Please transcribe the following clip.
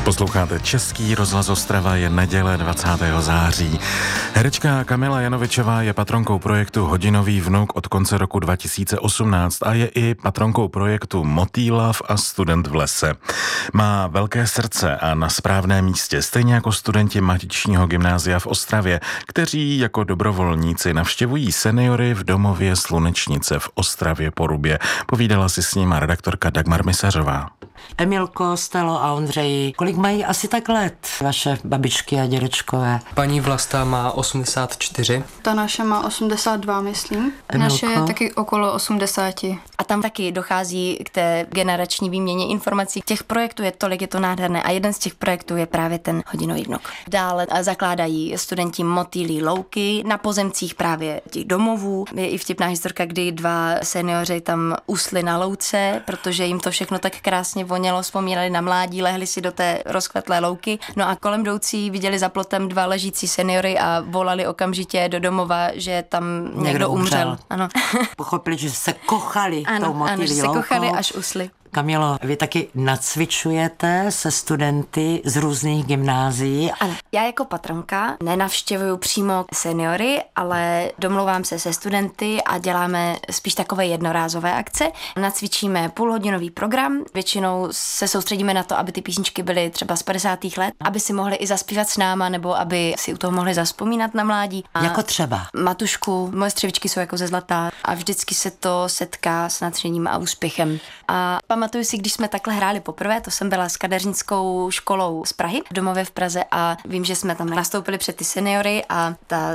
Posloucháte Český rozhlas Ostrava, je neděle 20. září. Herečka Kamila Janovičová je patronkou projektu Hodinový vnuk od konce roku 2018 a je i patronkou projektu Motýlav a Student v lese. Má velké srdce a na správném místě, stejně jako studenti Matičního gymnázia v Ostravě, kteří jako dobrovolníci navštěvují seniory v domově Slunečnice v Ostravě Porubě. Povídala si s nima redaktorka Dagmar Misařová. Emilko, Stelo a Ondřeji, kolik mají asi tak let vaše babičky a dědečkové? Paní Vlasta má 84. Ta naše má 82, myslím. Emilko? Naše je taky okolo 80. A tam taky dochází k té generační výměně informací. Těch projektů je tolik, je to nádherné a jeden z těch projektů je právě ten Hodinový vnuk. Dále zakládají studenti motýlí louky na pozemcích právě těch domovů. Je i vtipná historka, kdy dva seniori tam usli na louce, protože jim to všechno tak krásně vonělo, vzpomínali na mládí, lehli si do té rozkvetlé louky. No a kolem jdoucí viděli za plotem dva ležící seniory a volali okamžitě do domova, že tam někdo umřel. Ano. Pochopili, že se kochali tou Ano, motýlí že se loukou. kochali až usli. Kamilo, vy taky nacvičujete se studenty z různých gymnázií. Ano, já jako patronka nenavštěvuju přímo seniory, ale domlouvám se se studenty a děláme spíš takové jednorázové akce. Nacvičíme půlhodinový program, většinou se soustředíme na to, aby ty písničky byly třeba z 50. let, aby si mohli i zaspívat s náma, nebo aby si u toho mohli zavzpomínat na mládí. A Jako třeba? Matušku, moje střevičky jsou jako ze zlata a vždycky se to setká s nadšením a úspěchem. A pamatuju si, když jsme takhle hráli poprvé, to jsem byla s kadeřnickou školou z Prahy v domově v Praze a vím, že jsme tam nastoupili před ty seniory a ta